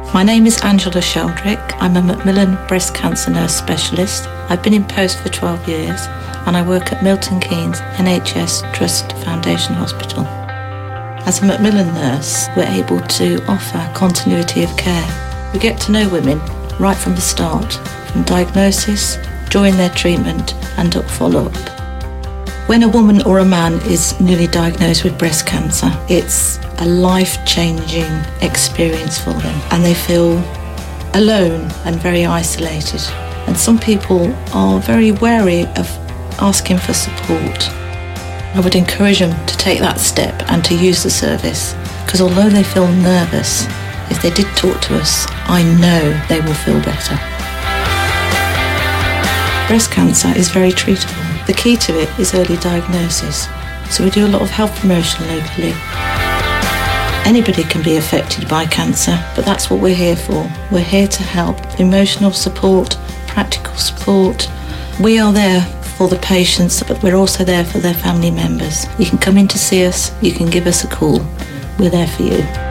My name is Angela Sheldrick. I'm a Macmillan breast cancer nurse specialist. I've been in post for 12 years and I work at Milton Keynes NHS Trust Foundation Hospital. As a Macmillan nurse, we're able to offer continuity of care. We get to know women right from the start, from diagnosis, during their treatment and up follow-up. When a woman or a man is newly diagnosed with breast cancer, it's a life-changing experience for them and they feel alone and very isolated. And some people are very wary of asking for support. I would encourage them to take that step and to use the service, because although they feel nervous, if they did talk to us, I know they will feel better. Breast cancer is very treatable. The key to it is early diagnosis, so we do a lot of health promotion locally. Anybody can be affected by cancer, but that's what we're here for. We're here to help. Emotional support, practical support. We are there for the patients, but we're also there for their family members. You can come in to see us, you can give us a call. We're there for you.